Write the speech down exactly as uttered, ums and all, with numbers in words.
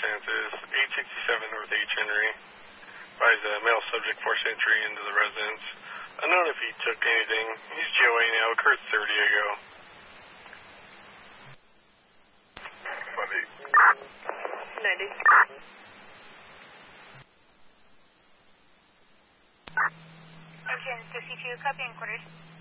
circumstances, eight sixty-seven North H. Henry. Advised a male subject forced entry into the residence. Unknown if he took anything. He's G O A now. Occurred thirty ago. Monday. ninety. Ocean fifty-two, copy in quarters.